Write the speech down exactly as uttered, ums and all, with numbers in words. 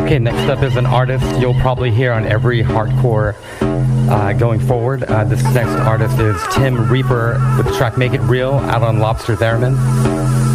Okay, next up is an artist you'll probably hear on every hardcore uh, going forward. Uh, this next artist is Tim Reaper with the track Make It Real out on Lobster Theremin.